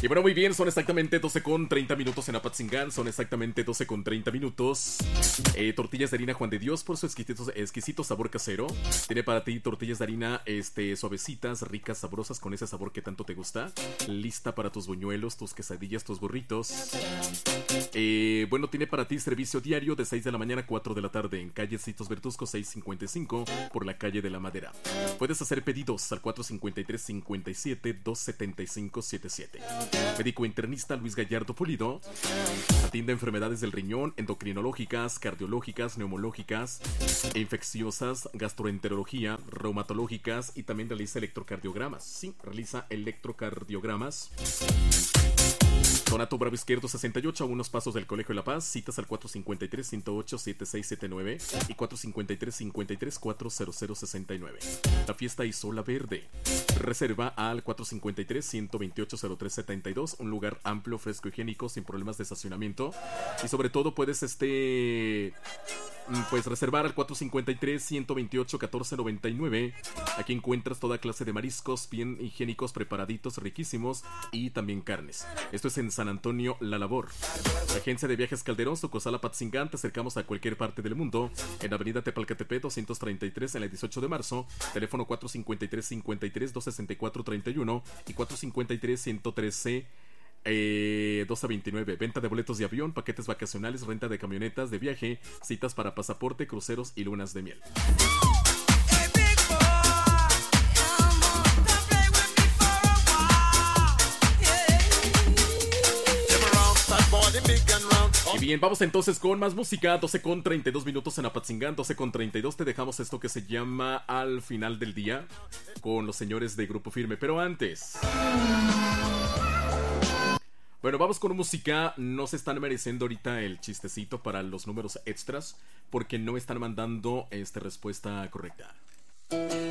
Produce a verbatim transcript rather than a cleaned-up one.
Y bueno, muy bien, son exactamente doce con treinta minutos en Apatzingán, son exactamente doce con treinta minutos. Eh, tortillas de harina Juan de Dios por su exquisito, exquisito sabor casero. Tiene para ti tortillas de harina este, suavecitas, ricas, sabrosas, con ese sabor que tanto te gusta. Lista para tus buñuelos, tus quesadillas, tus burritos. Eh, bueno, tiene para ti servicio diario de seis de la mañana a cuatro de la tarde en calle Citos Bertusco seiscientos cincuenta y cinco por la calle de la Madera. Puedes hacer pedidos al cuatro cinco tres, cinco siete, dos siete cinco siete siete. Médico internista Luis Gallardo Pulido atiende enfermedades del riñón, endocrinológicas, cardiológicas, neumológicas, e infecciosas, gastroenterología, reumatológicas y también realiza electrocardiogramas. Sí, realiza electrocardiogramas. Donato Bravo Izquierdo sesenta y ocho, a unos pasos del Colegio de La Paz. Citas al cuatro cinco tres, uno cero ocho, siete seis siete nueve y cuatro cinco tres, cinco tres, cuatro cero cero seis nueve. La fiesta Isola Verde. Reserva al cuatro cinco tres, uno dos ocho, cero tres siete dos. Un lugar amplio, fresco, higiénico, sin problemas de estacionamiento. Y sobre todo puedes este... pues reservar al cuatro cinco tres, uno dos ocho, uno cuatro nueve nueve. Aquí encuentras toda clase de mariscos bien higiénicos, preparaditos, riquísimos y también carnes. Esto es en San Antonio La Labor. La agencia de viajes Calderón, Sucursal Apatzingán. Te acercamos a cualquier parte del mundo en Avenida Tepalcatepec doscientos treinta y tres en la dieciocho de marzo. Teléfono cuatro cinco tres, cinco tres, dos seis cuatro tres uno y cuatro cinco tres, uno uno tres Eh, doce veintinueve. Venta de boletos de avión, paquetes vacacionales, renta de camionetas de viaje, citas para pasaporte, cruceros y lunas de miel. Y bien, vamos entonces con más música. Doce con treinta y dos minutos en Apatzingán. Doce con treinta y dos. Te dejamos esto que se llama Al Final del Día con los señores de Grupo Firme. Pero antes, bueno, vamos con música. No se están mereciendo ahorita el chistecito para los números extras porque no están mandando esta respuesta correcta.